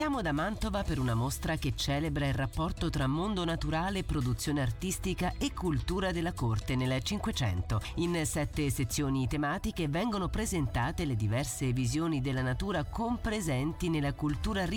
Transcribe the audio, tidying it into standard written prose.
Siamo da Mantova per una mostra che celebra il rapporto tra mondo naturale, produzione artistica e cultura della corte nel Cinquecento. In 7 sezioni tematiche vengono presentate le diverse visioni della natura compresenti nella cultura